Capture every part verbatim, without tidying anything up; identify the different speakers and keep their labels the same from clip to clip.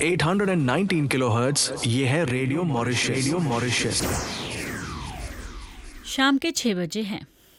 Speaker 1: आठ सौ उन्नीस किलोहर्ट्ज, ये है रेडियो मॉरिशस। रेडियो मॉरिशस
Speaker 2: शाम के छह बजे हैं।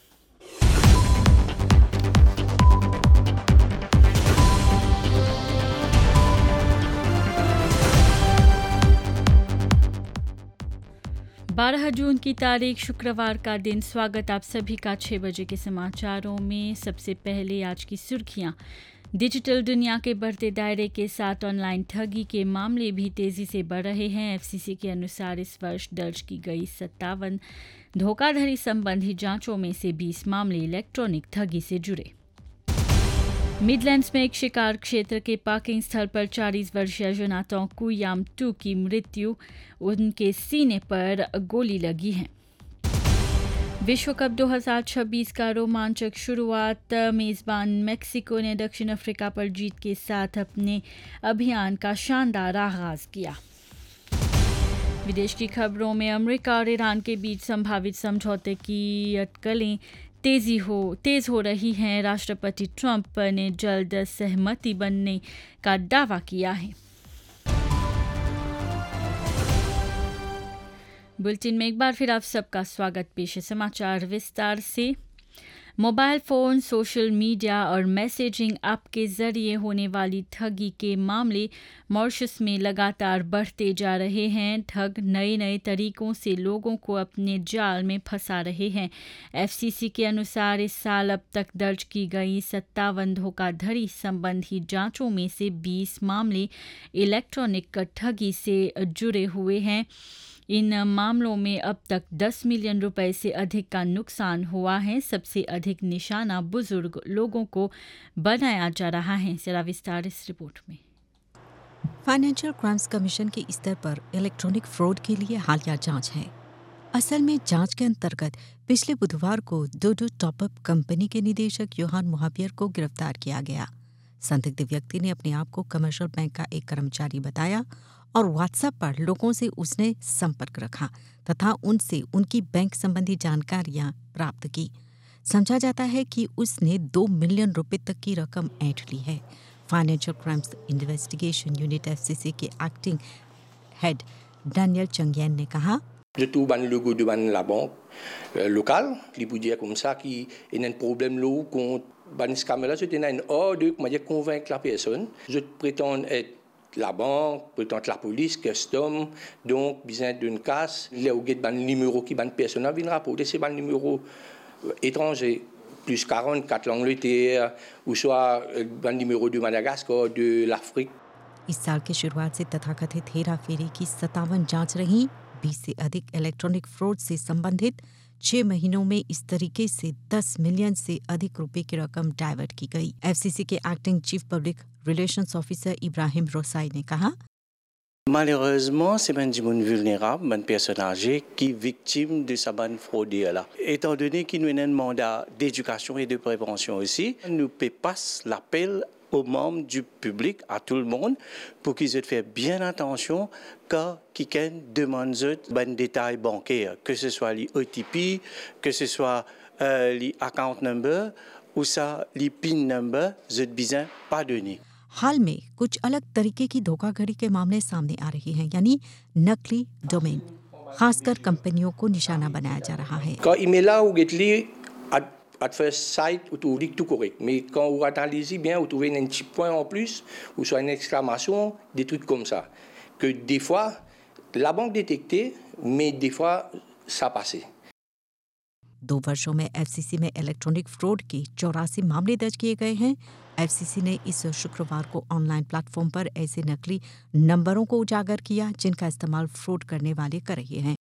Speaker 2: बारह जून की तारीख शुक्रवार का दिन। स्वागत आप सभी का छह बजे के समाचारों में। सबसे पहले आज की सुर्खियां। डिजिटल दुनिया के बढ़ते दायरे के साथ ऑनलाइन ठगी के मामले भी तेजी से बढ़ रहे हैं। एफसीसी के अनुसार इस वर्ष दर्ज की गई सत्तावन धोखाधड़ी संबंधी जांचों में से बीस मामले इलेक्ट्रॉनिक ठगी से जुड़े। मिडलैंड्स में एक शिकार क्षेत्र के पार्किंग स्थल पर चालीस वर्षीय जोनाथन कुयाम टू की मृत्यु, उनके सीने पर गोली लगी है। विश्व कप दो हज़ार छब्बीस का रोमांचक शुरुआत। मेजबान मेक्सिको ने दक्षिण अफ्रीका पर जीत के साथ अपने अभियान का शानदार आगाज किया। विदेश की खबरों में अमेरिका और ईरान के बीच संभावित समझौते की अटकलें तेजी हो तेज हो रही हैं। राष्ट्रपति ट्रंप ने जल्द सहमति बनने का दावा किया है। बुलेटिन में एक बार फिर आप सबका स्वागत। पेश है समाचार विस्तार से। मोबाइल फ़ोन, सोशल मीडिया और मैसेजिंग ऐप के जरिए होने वाली ठगी के मामले मॉरिशस में लगातार बढ़ते जा रहे हैं। ठग नए नए तरीकों से लोगों को अपने जाल में फंसा रहे हैं। एफसीसी के अनुसार इस साल अब तक दर्ज की गई सत्तावन धोखाधड़ी संबंधी जांचों में से बीस मामले इलेक्ट्रॉनिक ठगी से जुड़े हुए हैं। इन मामलों में अब तक दस मिलियन रुपए से अधिक का नुकसान हुआ है। सबसे अधिक निशाना बुजुर्ग लोगों को बनाया जा रहा है। जरा विस्तार इस रिपोर्ट में।
Speaker 3: फाइनेंशियल क्राइम्स कमीशन के स्तर पर इलेक्ट्रॉनिक फ्रॉड के लिए हालिया जांच है। असल में जांच के अंतर्गत पिछले बुधवार को डोडो टॉपअप कंपनी के निदेशक योहान मोहाबियर को गिरफ्तार किया गया। संदिग्ध व्यक्ति ने अपने आप को कमर्शियल बैंक का एक कर्मचारी बताया और व्हाट्सएप पर लोगों से उसने संपर्क रखा तथा उनसे उनकी बैंक संबंधी जानकारियां प्राप्त की। समझा जाता है कि उसने दो मिलियन रुपए तक की रकम ऐंठ ली है। Financial crimes investigation unit FCC के एक्टिंग हेड डैनियल चंगयन ने कहा,
Speaker 4: Je trouve ban logo de ban la banque euh, locale, li pou dire comme ça qui il y a un problème là qu'on ban scammer là, c'était une ordre comment dire convaincre la personne. Je prétends être la banque, prétends la police, custom, donc besoin d'une casse, les ou get ban numéro qui ban personne vient rapporter c'est ban numéro étranger plus quarante-quatre l'Angleterre ou soit ban numéro de Madagascar, de l'Afrique.
Speaker 3: इस साल की शुरुआत से तथाकथित हेरा फेरी की सत्तावन जांच रही। बीस से अधिक इलेक्ट्रॉनिक फ्रॉड से संबंधित छह महीनों में इस तरीके से दस मिलियन से अधिक रुपए की रकम डाइवर्ट की गई। एफसीसी के acting chief public relations officer Ibrahim रोसाई ने कहा,
Speaker 5: Malheureusement, c'est un monde vulnérable, un personne âgée qui est victime de sa bonne fraude là. Étant donné qu'il nous a un mandat d'éducation et de prévention aussi, nous passe l'appel aux membres du public, à tout le monde, pour qu'ils aient fait bien attention quand quelqu'un demande un détail bancaire, que ce soit les O T P, que ce soit euh, les account number ou ça les PIN number, vous besoin pas donner.
Speaker 3: हाल में कुछ अलग तरीके की धोखाधड़ी के मामले सामने आ रहे हैं, यानी नकली डोमेन खासकर कंपनियों को निशाना बनाया जा रहा है।
Speaker 4: Quand email là ou get li à first sight ou tout tout correct, mais quand vous analysez bien, vous trouvez un petit point en plus ou soit une exclamation, des trucs comme ça, que des fois la banque détectait, mais des fois ça passait.
Speaker 3: दो वर्षों में FCC में electronic fraud के चौरासी मामले दर्ज किए गए हैं। एफसीसी ने इस शुक्रवार को ऑनलाइन प्लेटफॉर्म पर ऐसे नकली नंबरों को उजागर किया जिनका इस्तेमाल फ्रॉड करने वाले कर रहे हैं।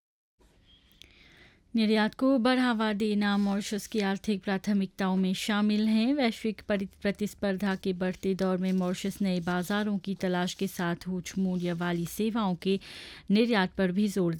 Speaker 2: निर्यात को बढ़ावा देना मॉरिशस की आर्थिक प्राथमिकताओं में शामिल है। वैश्विक प्रतिस्पर्धा के बढ़ते दौर में मॉरिशस नए बाजारों की तलाश के साथ उच्च मूल्य वाली सेवाओं के निर्यात पर भी जोर